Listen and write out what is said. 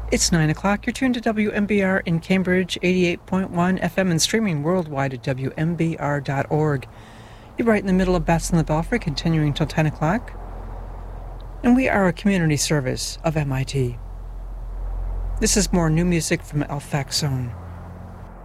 It's 9 o'clock. You're tuned to WMBR in Cambridge, 88.1 FM, and streaming worldwide at WMBR.org. You're right in the middle of Bats in the Belfry, continuing till 10 o'clock. And we are a community service of MIT. This is more new music from El Faxone.